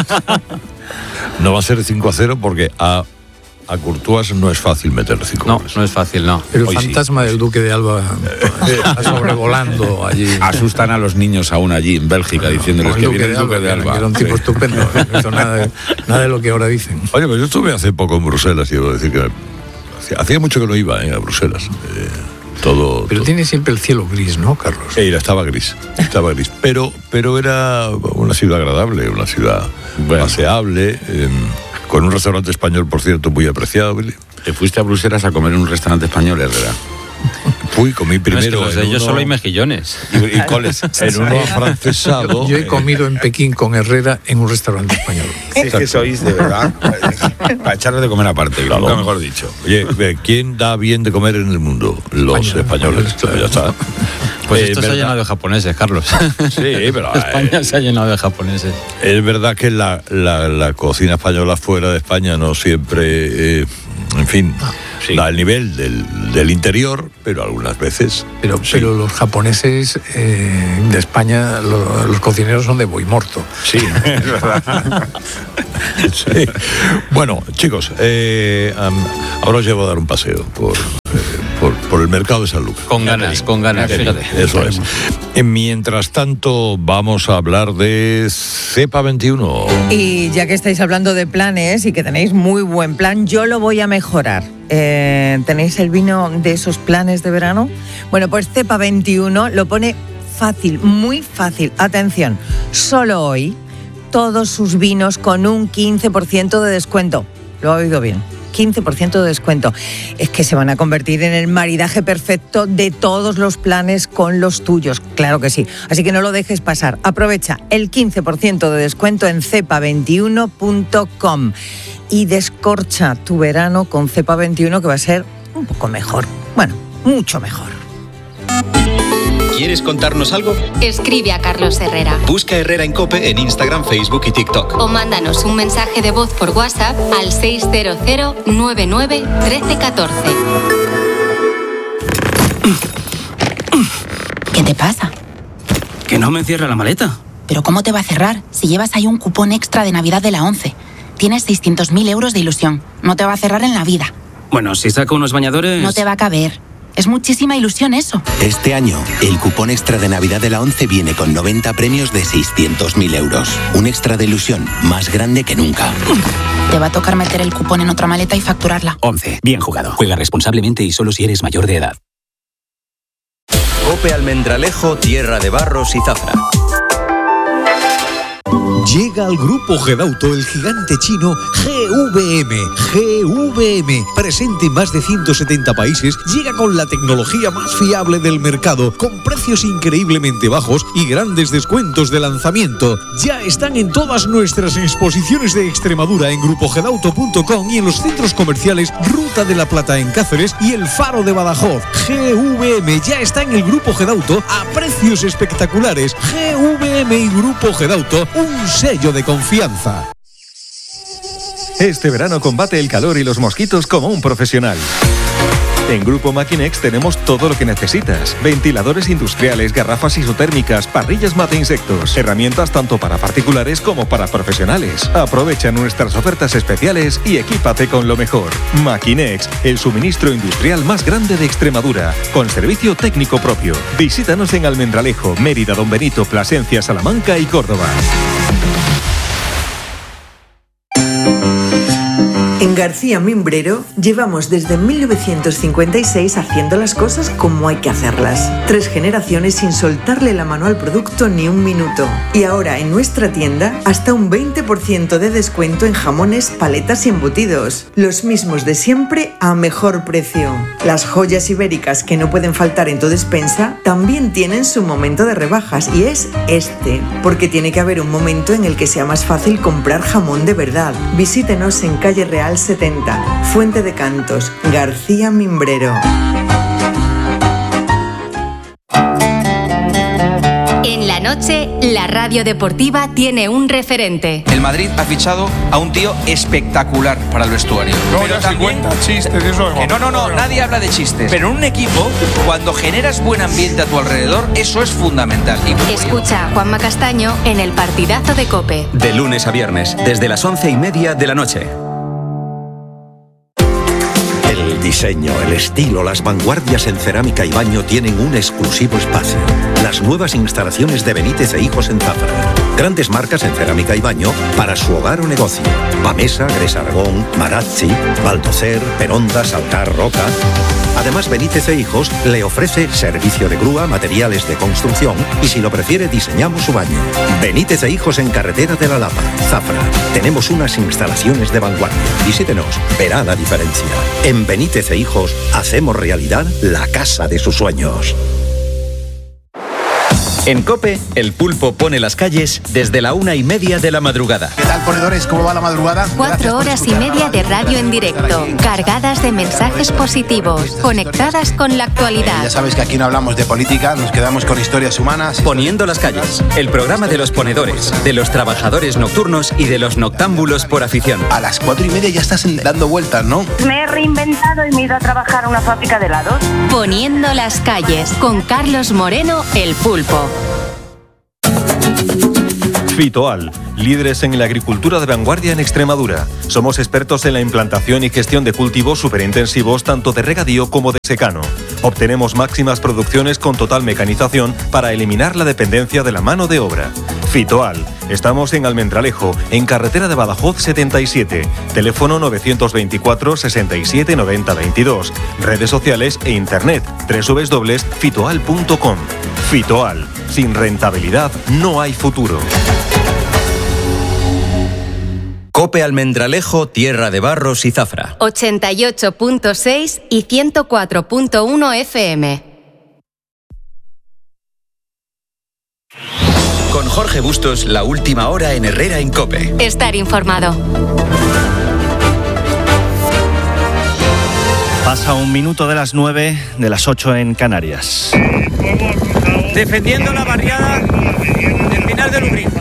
No va a ser cinco a cero porque a, a Courtois no es fácil meterle cinco No, goles. no es fácil, no. Pero el Hoy fantasma sí. del Duque de Alba está sobrevolando allí. Asustan a los niños aún allí en Bélgica Bueno, diciéndoles el que Duque viene de el Duque Alba, de Alba. que era un tipo estupendo. Esto nada, de, nada de lo que ahora dicen. Oye, pues yo estuve hace poco en Bruselas y debo decir que hacía, hacía mucho que no iba eh, a Bruselas. Eh, todo. Pero todo. tiene siempre el cielo gris, ¿no, Carlos? Eh, estaba gris, estaba gris. Pero, pero era una ciudad agradable, una ciudad Bueno. paseable, eh, con un restaurante español, por cierto, muy apreciable. ¿Te fuiste a Bruselas a comer en un restaurante español, Herrera? Fui, comí primero. No, es que los de en ellos uno- solo hay mejillones. Y, y coles, en uno afrancesado. Yo he comido en Pekín con Herrera en un restaurante español. Sí, es que sois de verdad para echarles de comer aparte, Claro. nunca mejor dicho. Oye, ve, ¿quién da bien de comer en el mundo? Los Español, españoles. claro. Ya está. Pues Eh, esto se ha verdad. llenado de japoneses, Carlos. Sí, pero España eh, se ha llenado de japoneses. es verdad que la, la, la cocina española fuera de España no siempre, eh, en fin, Sí. da el nivel del, del interior, pero algunas veces. Pero, sí. pero los japoneses eh, de España, lo- los cocineros son de boy morto. Sí, es verdad. Sí. Bueno, chicos, eh, um, ahora os llevo a dar un paseo por, eh, por, por el mercado de San Lucas. Con ganas, con ganas, fíjate. Eso es. Eh, Mientras tanto, vamos a hablar de Cepa veintiuno. Y ya que estáis hablando de planes y que tenéis muy buen plan, yo lo voy a mejorar. Eh, ¿Tenéis el vino de esos planes de verano? Bueno, pues Cepa veintiuno lo pone fácil, muy fácil. Atención, solo hoy todos sus vinos con un quince por ciento de descuento. Lo ha oído bien. quince por ciento de descuento. Es que se van a convertir en el maridaje perfecto de todos los planes con los tuyos. Claro que sí. Así que no lo dejes pasar. Aprovecha el quince por ciento de descuento en cepa veintiuno punto com y descorcha tu verano con Cepa veintiuno, que va a ser un poco mejor. Bueno, mucho mejor. ¿Quieres contarnos algo? Escribe a Carlos Herrera. Busca Herrera en COPE en Instagram, Facebook y TikTok. O mándanos un mensaje de voz por WhatsApp al seis cero cero nueve nueve uno tres uno cuatro. ¿Qué te pasa? Que no me cierra la maleta. ¿Pero cómo te va a cerrar si llevas ahí un cupón extra de Navidad de la ONCE? Tienes seiscientos mil euros de ilusión. No te va a cerrar en la vida. Bueno, si saco unos bañadores... No te va a caber. Es muchísima ilusión eso. Este año, el cupón extra de Navidad de la ONCE viene con noventa premios de seiscientos mil euros. Un extra de ilusión más grande que nunca. Te va a tocar meter el cupón en otra maleta y facturarla. ONCE. Bien jugado. Juega responsablemente y solo si eres mayor de edad. Cope Almendralejo, Tierra de Barros y Zafra. Llega al grupo Gedauto el gigante chino G V M. G V M, presente en más de ciento setenta países, llega con la tecnología más fiable del mercado, con precios increíblemente bajos y grandes descuentos de lanzamiento. Ya están en todas nuestras exposiciones de Extremadura en grupo gedauto punto com y en los centros comerciales Ruta de la Plata en Cáceres y El Faro de Badajoz. G V M ya está en el grupo Gedauto a precios espectaculares. G V M y grupo Gedauto, un sello de confianza. Este verano combate el calor y los mosquitos como un profesional. En Grupo Maquinex tenemos todo lo que necesitas. Ventiladores industriales, garrafas isotérmicas, parrillas mata insectos, herramientas tanto para particulares como para profesionales. Aprovecha nuestras ofertas especiales y equípate con lo mejor. Maquinex, el suministro industrial más grande de Extremadura, con servicio técnico propio. Visítanos en Almendralejo, Mérida, Don Benito, Plasencia, Salamanca y Córdoba. En García Mimbrero llevamos desde mil novecientos cincuenta y seis haciendo las cosas como hay que hacerlas. Tres generaciones sin soltarle la mano al producto ni un minuto. Y ahora en nuestra tienda hasta un veinte por ciento de descuento en jamones, paletas y embutidos. Los mismos de siempre a mejor precio. Las joyas ibéricas que no pueden faltar en tu despensa también tienen su momento de rebajas y es este. Porque tiene que haber un momento en el que sea más fácil comprar jamón de verdad. Visítenos en calle Real setenta, Fuente de Cantos, García Mimbrero. En la noche, la radio deportiva tiene un referente. El Madrid ha fichado a un tío espectacular para el vestuario. No, ya se cuenta chistes, eso es. No, no, no, nadie habla de chistes. Pero en un equipo, cuando generas buen ambiente a tu alrededor, eso es fundamental. Escucha a Juanma Castaño en el partidazo de COPE. De lunes a viernes, desde las once y media de la noche. El diseño, el estilo, las vanguardias en cerámica y baño tienen un exclusivo espacio. Las nuevas instalaciones de Benítez e Hijos en Zafra. Grandes marcas en cerámica y baño para su hogar o negocio. Pamesa, Gres Aragón, Marazzi, Baldocer, Peronda, Salcar, Roca. Además, Benítez e Hijos le ofrece servicio de grúa, materiales de construcción y, si lo prefiere, diseñamos su baño. Benítez e Hijos en Carretera de la Lapa, Zafra. Tenemos unas instalaciones de vanguardia. Visítenos, verá la diferencia. En Benítez e Hijos hacemos realidad la casa de sus sueños. En COPE, el pulpo pone las calles desde la una y media de la madrugada. ¿Qué tal, ponedores? ¿Cómo va la madrugada? Cuatro horas y media de radio en directo, cargadas de mensajes positivos, conectadas con la actualidad. Ya sabes que aquí no hablamos de política, nos quedamos con historias humanas. Poniendo las calles, el programa de los ponedores, de los trabajadores nocturnos y de los noctámbulos por afición. A las cuatro y media ya estás dando vueltas, ¿no? Me he reinventado y me he ido a trabajar a una fábrica de helados. Poniendo las calles, con Carlos Moreno, el pulpo. Fitoal, líderes en la agricultura de vanguardia en Extremadura. Somos expertos en la implantación y gestión de cultivos superintensivos tanto de regadío como de secano. Obtenemos máximas producciones con total mecanización para eliminar la dependencia de la mano de obra. Fitoal, estamos en Almendralejo, en carretera de Badajoz setenta y siete, teléfono novecientos veinticuatro, sesenta y siete, noventa, veintidós, redes sociales e internet doble u doble u doble u punto fitoal punto com. Fitoal, sin rentabilidad no hay futuro. COPE Almendralejo, Tierra de Barros y Zafra. ochenta y ocho punto seis y ciento cuatro punto uno F M. Con Jorge Bustos, la última hora en Herrera en COPE. Estar informado. Pasa un minuto de las nueve, de las ocho en Canarias. Defendiendo la barriada del Pinar de Lubrín.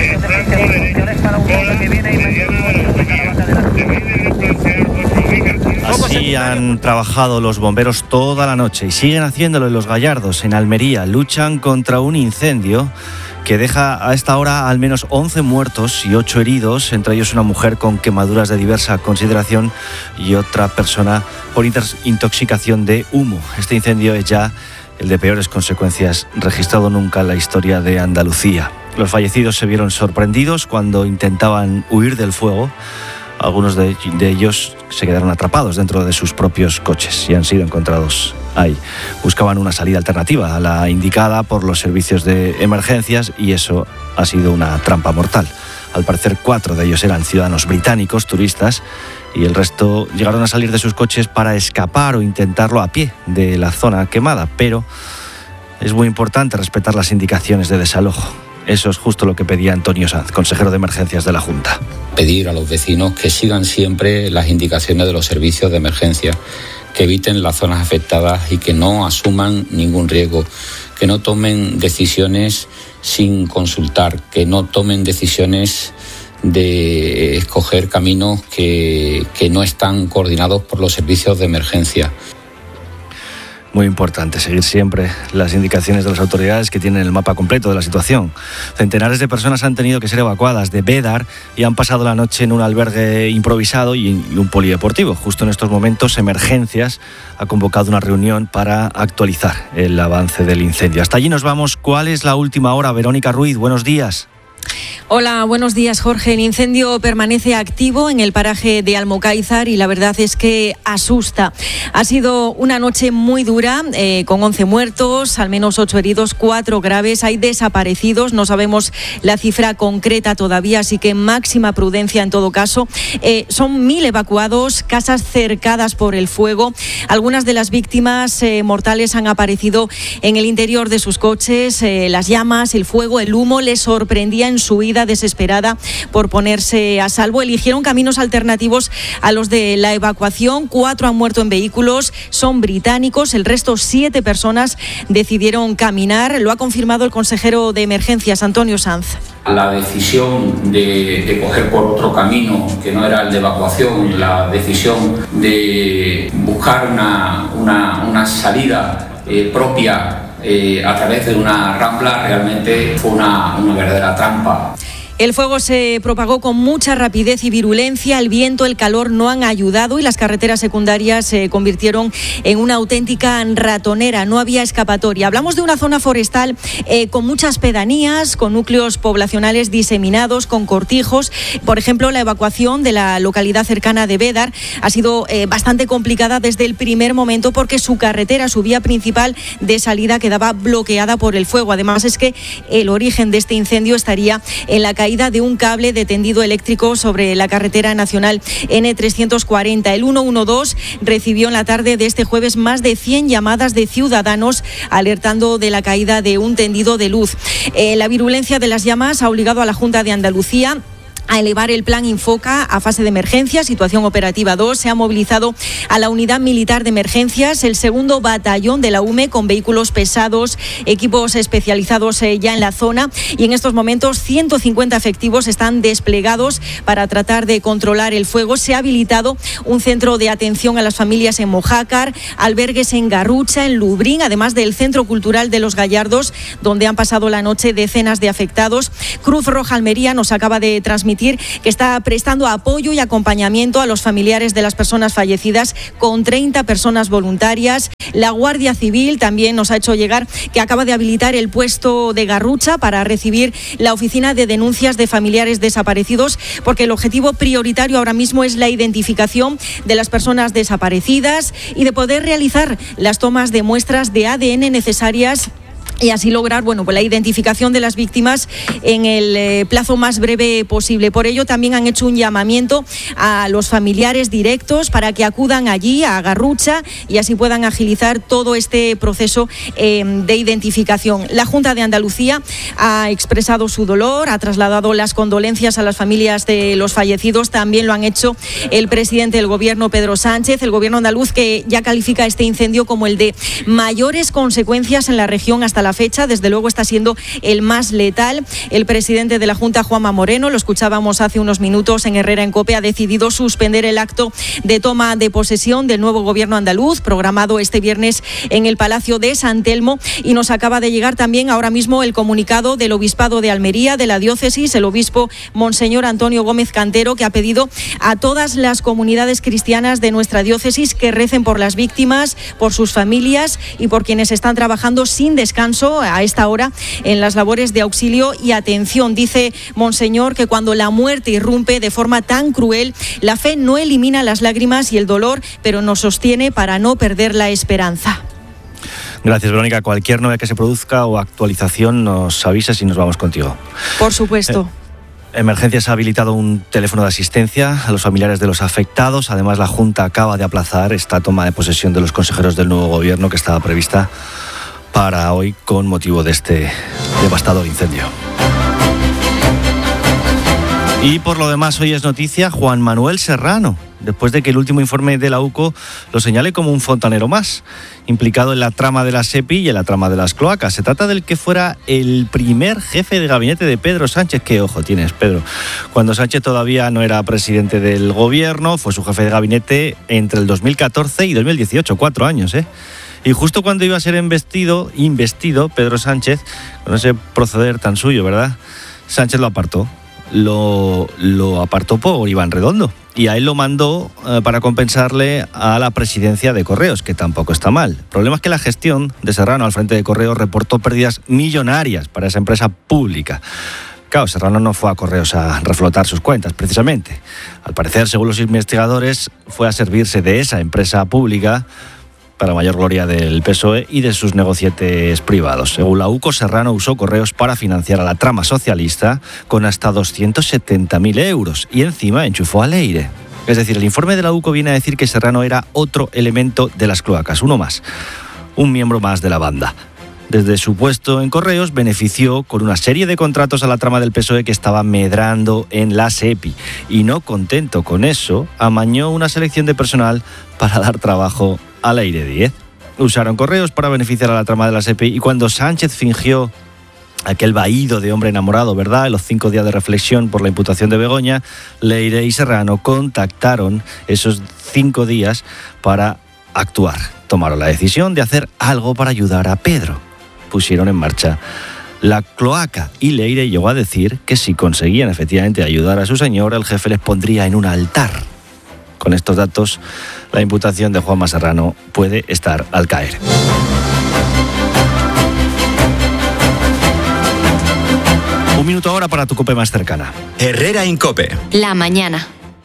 Así han trabajado los bomberos toda la noche y siguen haciéndolo en Los Gallardos, en Almería. Luchan contra un incendio que deja a esta hora al menos once muertos y ocho heridos, entre ellos una mujer con quemaduras de diversa consideración y otra persona por intoxicación de humo. Este incendio es ya el de peores consecuencias registrado nunca en la historia de Andalucía. Los fallecidos se vieron sorprendidos cuando intentaban huir del fuego. Algunos de, de ellos se quedaron atrapados dentro de sus propios coches y han sido encontrados ahí. Buscaban una salida alternativa a la indicada por los servicios de emergencias y eso ha sido una trampa mortal. Al parecer, cuatro de ellos eran ciudadanos británicos, turistas, y el resto llegaron a salir de sus coches para escapar o intentarlo a pie de la zona quemada, pero es muy importante respetar las indicaciones de desalojo. Eso es justo lo que pedía Antonio Sanz, consejero de emergencias de la Junta. Pedir a los vecinos que sigan siempre las indicaciones de los servicios de emergencia, que eviten las zonas afectadas y que no asuman ningún riesgo, que no tomen decisiones sin consultar, que no tomen decisiones de escoger caminos que, que no están coordinados por los servicios de emergencia. Muy importante seguir siempre las indicaciones de las autoridades que tienen el mapa completo de la situación. Centenares de personas han tenido que ser evacuadas de Bédar y han pasado la noche en un albergue improvisado y un polideportivo. Justo en estos momentos, Emergencias ha convocado una reunión para actualizar el avance del incendio. Hasta allí nos vamos. ¿Cuál es la última hora? Verónica Ruiz, buenos días. Hola, buenos días, Jorge. El incendio permanece activo en el paraje de Almocáizar y la verdad es que asusta. Ha sido una noche muy dura, eh, con once muertos, al menos ocho heridos, cuatro graves. Hay desaparecidos, no sabemos la cifra concreta todavía, así que máxima prudencia en todo caso. Eh, son mil evacuados, casas cercadas por el fuego. Algunas de las víctimas eh, mortales han aparecido en el interior de sus coches. Eh, las llamas, el fuego, el humo les sorprendía en su huida desesperada por ponerse a salvo. Eligieron caminos alternativos a los de la evacuación. Cuatro han muerto en vehículos, son británicos. El resto, siete personas, decidieron caminar. Lo ha confirmado el consejero de Emergencias, Antonio Sanz. La decisión de, de coger por otro camino que no era el de evacuación, la decisión de buscar una, una, una salida eh, propia Eh, a través de una rambla, realmente fue una, una verdadera trampa. El fuego se propagó con mucha rapidez y virulencia. El viento, el calor no han ayudado y las carreteras secundarias se convirtieron en una auténtica ratonera. No había escapatoria. Hablamos de una zona forestal eh, con muchas pedanías, con núcleos poblacionales diseminados, con cortijos. Por ejemplo, la evacuación de la localidad cercana de Bédar ha sido eh, bastante complicada desde el primer momento porque su carretera, su vía principal de salida, quedaba bloqueada por el fuego. Además, es que el origen de este incendio estaría en la caída de un cable de tendido eléctrico sobre la carretera nacional ene trescientos cuarenta. El ciento doce recibió en la tarde de este jueves más de cien llamadas de ciudadanos alertando de la caída de un tendido de luz. Eh, la virulencia de las llamas ha obligado a la Junta de Andalucía a elevar el plan Infoca a fase de emergencia, situación operativa dos. Se ha movilizado a la unidad militar de emergencias, el segundo batallón de la U M E, con vehículos pesados, equipos especializados eh, ya en la zona, y en estos momentos ciento cincuenta efectivos están desplegados para tratar de controlar el fuego. Se ha habilitado un centro de atención a las familias en Mojácar, albergues en Garrucha, en Lubrín, además del Centro Cultural de los Gallardos, donde han pasado la noche decenas de afectados. Cruz Roja Almería nos acaba de transmitir que está prestando apoyo y acompañamiento a los familiares de las personas fallecidas con treinta personas voluntarias. La Guardia Civil también nos ha hecho llegar que acaba de habilitar el puesto de Garrucha para recibir la oficina de denuncias de familiares desaparecidos, porque el objetivo prioritario ahora mismo es la identificación de las personas desaparecidas y de poder realizar las tomas de muestras de A D N necesarias y así lograr, bueno, pues la identificación de las víctimas en el eh, plazo más breve posible. Por ello también han hecho un llamamiento a los familiares directos para que acudan allí a Garrucha y así puedan agilizar todo este proceso eh, de identificación. La Junta de Andalucía ha expresado su dolor, ha trasladado las condolencias a las familias de los fallecidos. También lo han hecho el presidente del Gobierno, Pedro Sánchez, el Gobierno andaluz, que ya califica este incendio como el de mayores consecuencias en la región hasta la fecha. Desde luego está siendo el más letal. El presidente de la Junta, Juanma Moreno, lo escuchábamos hace unos minutos en Herrera en COPE, ha decidido suspender el acto de toma de posesión del nuevo gobierno andaluz, programado este viernes en el Palacio de San Telmo, y nos acaba de llegar también ahora mismo el comunicado del Obispado de Almería, de la diócesis, el obispo Monseñor Antonio Gómez Cantero, que ha pedido a todas las comunidades cristianas de nuestra diócesis que recen por las víctimas, por sus familias y por quienes están trabajando sin descanso a esta hora en las labores de auxilio y atención. Dice Monseñor que cuando la muerte irrumpe de forma tan cruel, la fe no elimina las lágrimas y el dolor, pero nos sostiene para no perder la esperanza. Gracias, Verónica. Cualquier novedad que se produzca o actualización nos avisas y nos vamos contigo. Por supuesto. Eh, Emergencias ha habilitado un teléfono de asistencia a los familiares de los afectados. Además, la Junta acaba de aplazar esta toma de posesión de los consejeros del nuevo gobierno que estaba prevista para hoy con motivo de este devastador incendio. Y por lo demás, hoy es noticia Juan Manuel Serrano, después de que el último informe de la U C O lo señale como un fontanero más, implicado en la trama de la SEPI y en la trama de las cloacas. Se trata del que fuera el primer jefe de gabinete de Pedro Sánchez. Qué ojo tienes, Pedro. Cuando Sánchez todavía no era presidente del gobierno, fue su jefe de gabinete entre el dos mil catorce y dos mil dieciocho, cuatro años, ¿eh? Y justo cuando iba a ser investido, investido Pedro Sánchez, con ese proceder tan suyo, ¿verdad? Sánchez lo apartó. Lo, lo apartó por Iván Redondo. Y a él lo mandó eh, para compensarle a la presidencia de Correos, que tampoco está mal. El problema es que la gestión de Serrano al frente de Correos reportó pérdidas millonarias para esa empresa pública. Claro, Serrano no fue a Correos a reflotar sus cuentas, precisamente. Al parecer, según los investigadores, fue a servirse de esa empresa pública para mayor gloria del P S O E y de sus negocietes privados. Según la U C O, Serrano usó Correos para financiar a la trama socialista con hasta doscientos setenta mil euros y encima enchufó a Leire. Es decir, el informe de la U C O viene a decir que Serrano era otro elemento de las cloacas, uno más, un miembro más de la banda. Desde su puesto en Correos benefició con una serie de contratos a la trama del P S O E que estaba medrando en la SEPI. Y no contento con eso, amañó una selección de personal para dar trabajo a Leire Díez. Usaron Correos para beneficiar a la trama de la SEPI y cuando Sánchez fingió aquel vaído de hombre enamorado, ¿verdad?, en los cinco días de reflexión por la imputación de Begoña, Leire y Serrano contactaron esos cinco días para actuar. Tomaron la decisión de hacer algo para ayudar a Pedro. Pusieron en marcha la cloaca y Leire llegó a decir que si conseguían efectivamente ayudar a su señor, el jefe les pondría en un altar. Con estos datos, la imputación de Juanma Serrano puede estar al caer. Un minuto ahora para tu COPE más cercana. Herrera Incope. La mañana.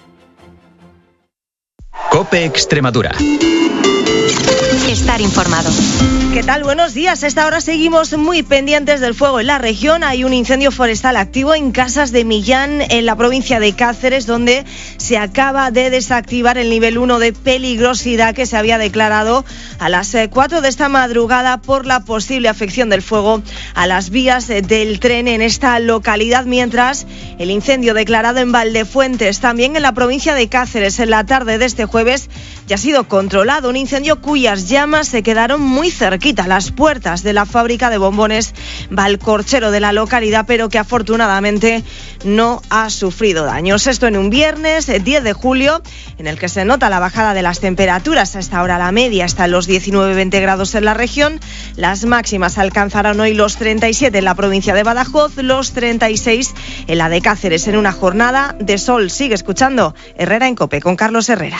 COPE Extremadura. Estar informado. ¿Qué tal? Buenos días. A esta hora seguimos muy pendientes del fuego en la región. Hay un incendio forestal activo en Casas de Millán, en la provincia de Cáceres, donde se acaba de desactivar el nivel uno de peligrosidad que se había declarado a las cuatro de esta madrugada por la posible afección del fuego a las vías del tren en esta localidad, mientras el incendio declarado en Valdefuentes, también en la provincia de Cáceres, en la tarde de este jueves, ya ha sido controlado. Un incendio cuyas llamas se quedaron muy cerquita a las puertas de la fábrica de bombones Valcorchero de la localidad, pero que afortunadamente no ha sufrido daños. Esto en un viernes diez de julio, en el que se nota la bajada de las temperaturas. A esta hora la media está en los diecinueve veinte grados en la región. Las máximas alcanzarán hoy los treinta y siete en la provincia de Badajoz, los treinta y seis en la de Cáceres, en una jornada de sol. Sigue escuchando Herrera en COPE con Carlos Herrera.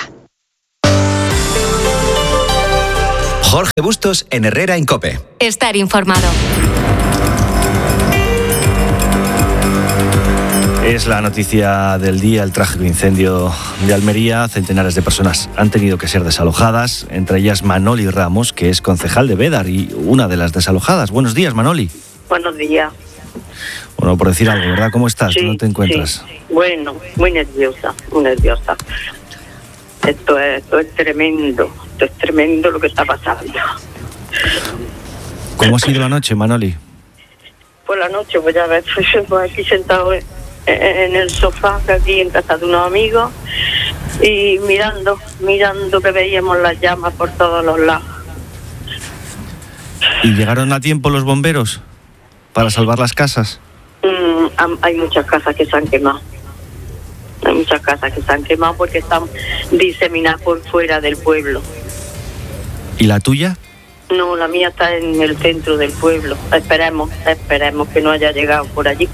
Jorge Bustos en Herrera en COPE. Estar informado. Es la noticia del día, el trágico incendio de Almería. Centenares de personas han tenido que ser desalojadas, entre ellas Manoli Ramos, que es concejal de Bédar y una de las desalojadas. Buenos días, Manoli. Buenos días. Bueno, por decir algo, ¿verdad? ¿Cómo estás? Sí, ¿Cómo te encuentras? Sí. Bueno, muy nerviosa, muy nerviosa. Esto es, esto es tremendo, esto es tremendo lo que está pasando. ¿Cómo ha sido la noche, Manoli? Por la noche, pues ya ves, estoy aquí sentado en, en el sofá, aquí en casa de unos amigos, y mirando, mirando que veíamos las llamas por todos los lados. ¿Y llegaron a tiempo los bomberos para salvar las casas? Mm, hay muchas casas que se han quemado. Hay muchas casas que se han quemado porque están diseminadas por fuera del pueblo. ¿Y la tuya? No, la mía está en el centro del pueblo. Esperemos, esperemos que no haya llegado por allí.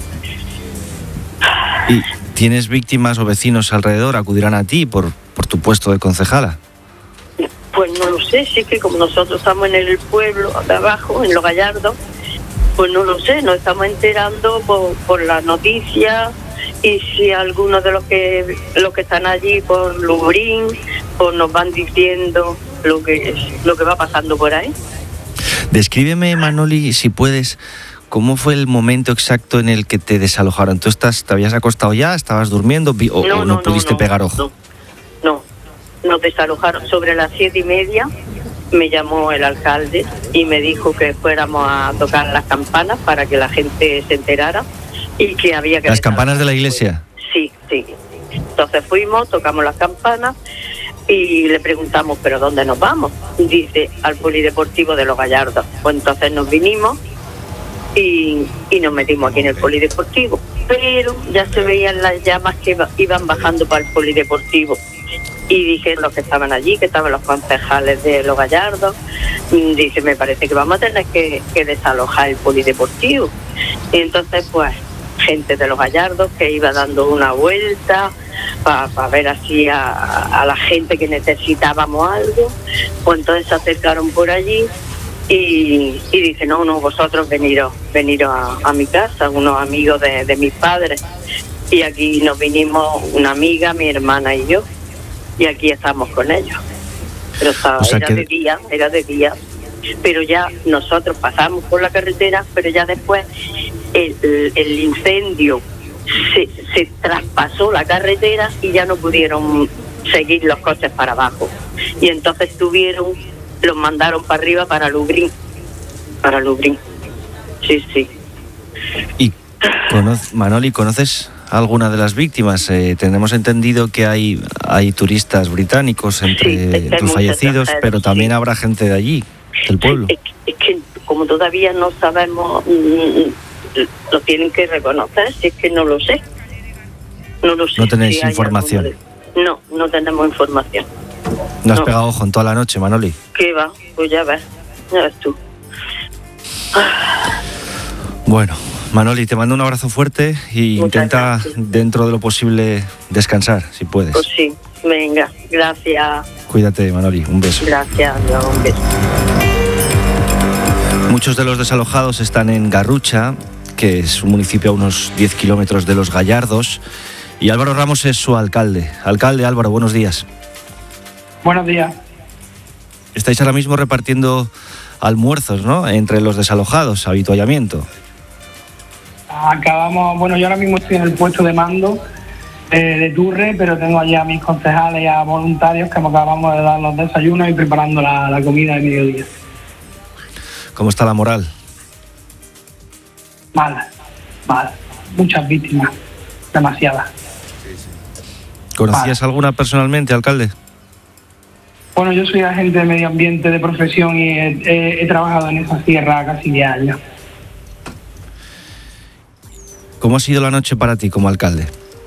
¿Y tienes víctimas o vecinos alrededor? ¿Acudirán a ti por, por tu puesto de concejala? Pues no lo sé, sí que como nosotros estamos en el pueblo de abajo, en Los Gallardos, pues no lo sé, nos estamos enterando por, por las noticias. Y si algunos de los que los que están allí por Lubrín, pues nos van diciendo lo que lo que va pasando por ahí. Descríbeme, Manoli, si puedes, cómo fue el momento exacto en el que te desalojaron. ¿Tú estás, te habías acostado ya, estabas durmiendo o no, o no, no pudiste no, pegar ojo? No, no, nos desalojaron sobre las siete y media. Me llamó el alcalde y me dijo que fuéramos a tocar las campanas para que la gente se enterara. Y que había que ¿Las campanas de la iglesia? Sí, sí. Entonces fuimos, tocamos las campanas y le preguntamos, ¿pero dónde nos vamos? Dice, al polideportivo de Los Gallardos. Pues entonces nos vinimos y, y nos metimos aquí en el polideportivo. Pero ya se veían las llamas que iban bajando para el polideportivo. Y dije, los que estaban allí, que estaban los concejales de Los Gallardos, dice, me parece que vamos a tener que, que desalojar el polideportivo. Y entonces, pues, gente de Los Gallardos que iba dando una vuelta para pa ver así a, a la gente que necesitábamos algo, pues entonces se acercaron por allí Y, y dice, no, no, vosotros veniros, veniros a, a mi casa, unos amigos de, de mis padres. Y aquí nos vinimos una amiga, mi hermana y yo, y aquí estamos con ellos. Pero estaba, o sea, era que... de día, era de día. Pero ya nosotros pasamos por la carretera, pero ya después el, el, el incendio se, se traspasó la carretera y ya no pudieron seguir los coches para abajo. Y entonces tuvieron, los mandaron para arriba, para Lubrín. Para Lubrín. Sí, sí. Y conoce, Manoli, ¿conoces alguna de las víctimas? Eh, tenemos entendido que hay, hay turistas británicos entre sí, los fallecidos, pero también sí. habrá gente de allí, del pueblo. Es que, es que como todavía no sabemos, mmm, lo tienen que reconocer, si es que no lo sé. No lo sé. No tenéis si información. De... No, no tenemos información. ¿No has no. pegado ojo en toda la noche, Manoli? ¿Qué va? Pues ya ves, ya ves tú. Bueno, Manoli, te mando un abrazo fuerte y Muchas intenta, gracias. dentro de lo posible, descansar, si puedes. Pues sí, venga, gracias. Cuídate, Manoli, un beso. Gracias, un beso. Muchos de los desalojados están en Garrucha, que es un municipio a unos diez kilómetros de Los Gallardos, y Álvaro Ramos es su alcalde. Alcalde, Álvaro, buenos días. Buenos días. Estáis ahora mismo repartiendo almuerzos, ¿no?, entre los desalojados, habituallamiento. Acabamos, bueno, yo ahora mismo estoy en el puesto de mando eh, de Turre, pero tengo allá a mis concejales y a voluntarios que acabamos de dar los desayunos y preparando la, la comida de mediodía. ¿Cómo está la moral? Mal, mal. Muchas víctimas, demasiadas. ¿Conocías mal. alguna personalmente, alcalde? Bueno, yo soy agente de medio ambiente de profesión y he, he, he trabajado en esa sierra casi diez años. ¿Cómo ha sido la noche para ti como alcalde?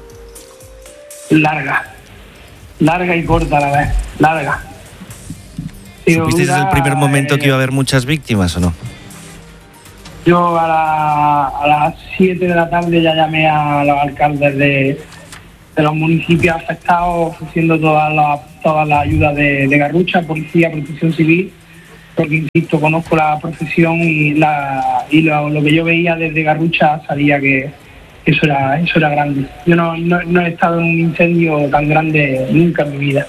Larga, larga y corta a la vez, larga. ¿Supiste desde el primer momento eh, que iba a haber muchas víctimas o no? Yo a, la, a las siete de la tarde ya llamé a los alcaldes de, de los municipios afectados, ofreciendo toda la, toda la ayuda de, de Garrucha, policía, protección civil, porque insisto, conozco la profesión y, la, y lo, lo que yo veía desde Garrucha sabía que eso era, eso era grande. Yo no, no, no he estado en un incendio tan grande nunca en mi vida.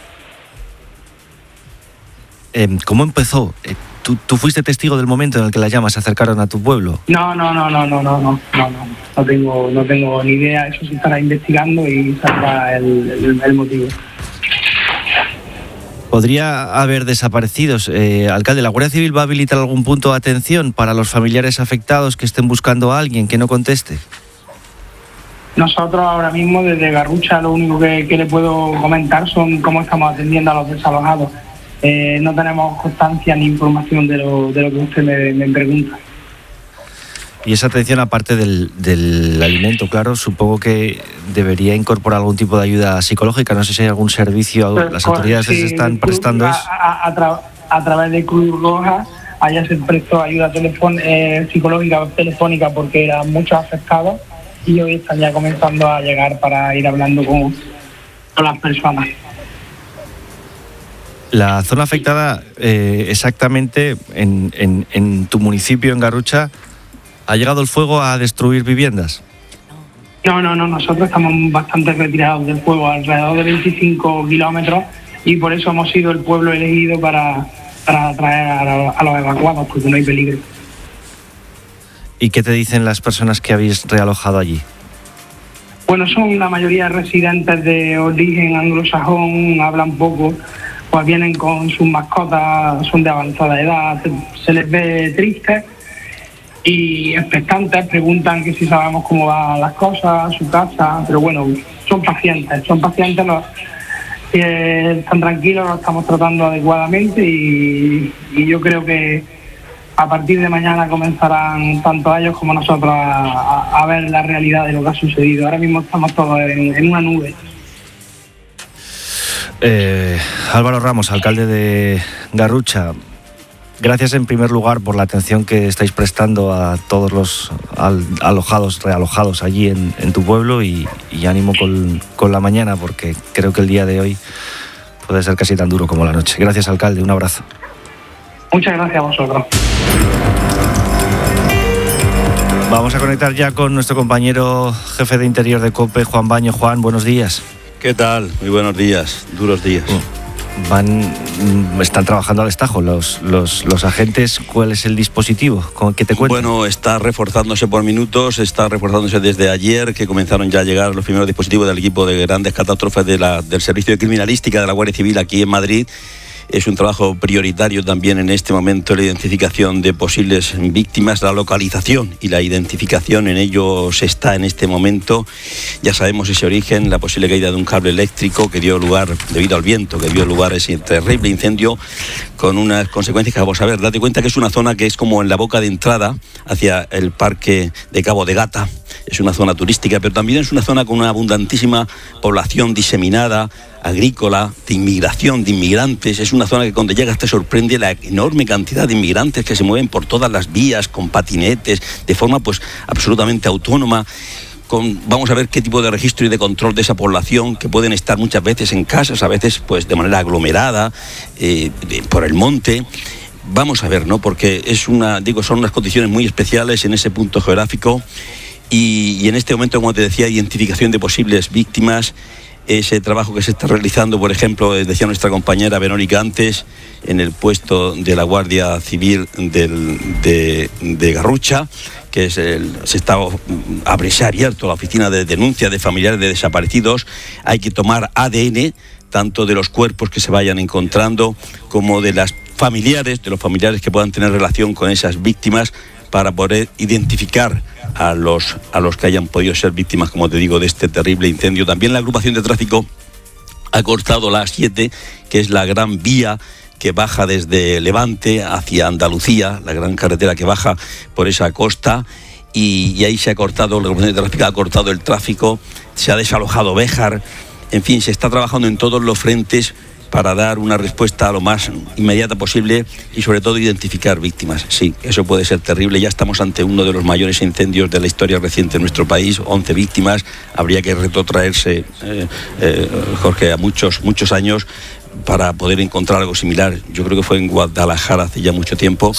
Eh, ¿Cómo empezó? Eh, ¿tú, ¿Tú fuiste testigo del momento en el que las llamas se acercaron a tu pueblo? No, no, no, no, no, no, no, no, no, no tengo, no tengo ni idea. Eso se estará investigando y saldrá el, el, el motivo. ¿Podría haber desaparecidos? Eh, alcalde, ¿la Guardia Civil va a habilitar algún punto de atención para los familiares afectados que estén buscando a alguien que no conteste? Nosotros ahora mismo desde Garrucha lo único que, que le puedo comentar son cómo estamos atendiendo a los desalojados. Eh, no tenemos constancia ni información de lo, de lo que usted me, me pregunta. Y esa atención, aparte del, del alimento, claro, supongo que debería incorporar algún tipo de ayuda psicológica. No sé si hay algún servicio, Pero, las autoridades sí, están prestando eso. A, a, tra- a través de Cruz Roja haya se prestó ayuda telefón, eh, psicológica telefónica porque eran muchos afectados y hoy están ya comenzando a llegar para ir hablando con, con las personas. La zona afectada eh, exactamente en, en, en tu municipio, en Garrucha, ¿ha llegado el fuego a destruir viviendas? No, no, no, nosotros estamos bastante retirados del fuego, alrededor de veinticinco kilómetros, y por eso hemos sido el pueblo elegido para, para traer a, a los evacuados, porque no hay peligro. ¿Y qué te dicen las personas que habéis realojado allí? Bueno, son la mayoría residentes de origen anglosajón, hablan poco, pues vienen con sus mascotas, son de avanzada edad, se, se les ve tristes y expectantes, preguntan que si sabemos cómo van las cosas, su casa, pero bueno, son pacientes, son pacientes, los, eh, están tranquilos, los estamos tratando adecuadamente y, y yo creo que a partir de mañana comenzarán tanto ellos como nosotros a, a, a ver la realidad de lo que ha sucedido. Ahora mismo estamos todos en, en una nube. Eh, Álvaro Ramos, alcalde de Garrucha, gracias en primer lugar por la atención que estáis prestando a todos los al, alojados, realojados allí en, en tu pueblo y, y ánimo con, con la mañana porque creo que el día de hoy puede ser casi tan duro como la noche. Gracias, alcalde, un abrazo. Muchas gracias a vosotros. Vamos a conectar ya con nuestro compañero jefe de Interior de COPE, Juan Baño. Juan, buenos días. ¿Qué tal? Muy buenos días, duros días. Van, están trabajando a destajo los, los, los agentes. ¿Cuál es el dispositivo? ¿Con qué te cuentan? Bueno, está reforzándose por minutos, está reforzándose desde ayer, que comenzaron ya a llegar los primeros dispositivos del equipo de grandes catástrofes de la, del Servicio de Criminalística de la Guardia Civil aquí en Madrid. Es un trabajo prioritario también en este momento la identificación de posibles víctimas, la localización y la identificación. En ello se está en este momento. Ya sabemos ese origen, la posible caída de un cable eléctrico que dio lugar, debido al viento, que dio lugar a ese terrible incendio con unas consecuencias que vamos a ver. Date cuenta que es una zona que es como en la boca de entrada hacia el parque de Cabo de Gata. Es una zona turística, pero también es una zona con una abundantísima población diseminada, agrícola, de inmigración, de inmigrantes. Es una zona que cuando llegas te sorprende la enorme cantidad de inmigrantes que se mueven por todas las vías, con patinetes, de forma pues absolutamente autónoma. Con, vamos a ver qué tipo de registro y de control de esa población, que pueden estar muchas veces en casas, a veces pues de manera aglomerada, eh, de, por el monte. Vamos a ver, ¿no? Porque es una, digo, son unas condiciones muy especiales en ese punto geográfico y, y en este momento, como te decía, identificación de posibles víctimas. Ese trabajo que se está realizando, por ejemplo, decía nuestra compañera Verónica antes, en el puesto de la Guardia Civil del, de, de Garrucha, que es el, se está se ha abierto la oficina de denuncia de familiares de desaparecidos. Hay que tomar A D N, tanto de los cuerpos que se vayan encontrando como de las familiares, de los familiares que puedan tener relación con esas víctimas, para poder identificar a los, a los que hayan podido ser víctimas, como te digo, de este terrible incendio. También la agrupación de tráfico ha cortado la A siete, que es la gran vía que baja desde Levante hacia Andalucía, la gran carretera que baja por esa costa, y, y ahí se ha cortado, la agrupación de tráfico ha cortado el tráfico, se ha desalojado Béjar. En fin, se está trabajando en todos los frentes para dar una respuesta lo más inmediata posible y sobre todo identificar víctimas. Sí, eso puede ser terrible. Ya estamos ante uno de los mayores incendios de la historia reciente de nuestro país, once víctimas. Habría que retrotraerse, eh, eh, Jorge, a muchos, muchos años para poder encontrar algo similar. Yo creo que fue en Guadalajara hace ya mucho tiempo,